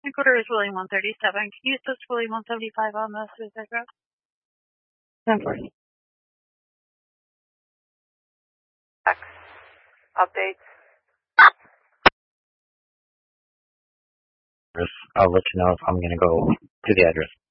Quarter is Willie 137. Can you assist Willie 175 on the suicide route? 10-4. Updates. I'll let you know if I'm going to go to the address.